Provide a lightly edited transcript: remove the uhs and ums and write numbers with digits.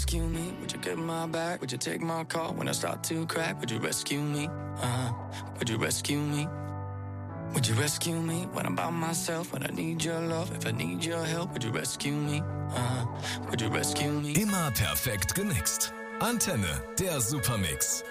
rescue me? Would you get my back? Would you take my call when I start to crack? Would you rescue me? Would you rescue me? Would you rescue me when I'm by myself? When I need your love, if I need your help, would you rescue me? Would you rescue me? Immer perfekt gemixt. Antenne, der Supermix.